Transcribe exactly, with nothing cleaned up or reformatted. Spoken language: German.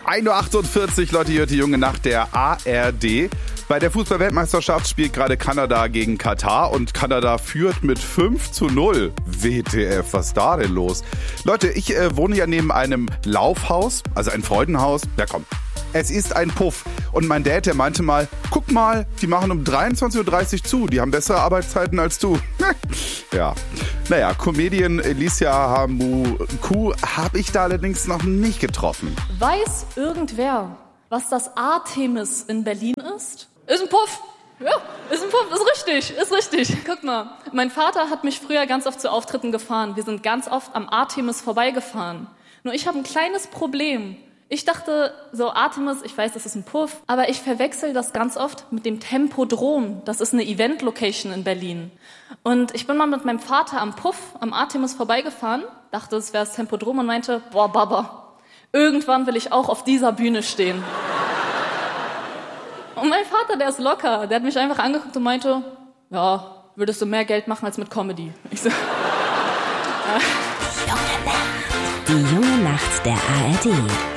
ein Uhr achtundvierzig, Leute, hier hört die junge Nacht der A R D. Bei der Fußball-Weltmeisterschaft spielt gerade Kanada gegen Katar und Kanada führt mit fünf zu null. W T F, was ist da denn los? Leute, ich äh, wohne ja neben einem Laufhaus, also ein Freudenhaus. Ja komm, es ist ein Puff. Und mein Dad, der meinte mal, guck mal, die machen um dreiundzwanzig Uhr dreißig zu. Die haben bessere Arbeitszeiten als du. Ja, naja, Comedian Alicia Hamuku habe ich da allerdings noch nicht getroffen. Weiß irgendwer, was das Artemis in Berlin ist? Ist ein Puff. Ja, ist ein Puff, ist richtig, ist richtig. Guck mal, mein Vater hat mich früher ganz oft zu Auftritten gefahren. Wir sind ganz oft am Artemis vorbeigefahren. Nur ich habe ein kleines Problem. Ich dachte, so Artemis, ich weiß, das ist ein Puff, aber ich verwechsel das ganz oft mit dem Tempodrom. Das ist eine Event-Location in Berlin. Und ich bin mal mit meinem Vater am Puff, am Artemis vorbeigefahren, dachte, es wäre das Tempodrom und meinte, boah, Baba, irgendwann will ich auch auf dieser Bühne stehen. Und mein Vater, der ist locker, der hat mich einfach angeguckt und meinte, ja, würdest du mehr Geld machen als mit Comedy? Ich so, ja. Die junge Nacht der A R D.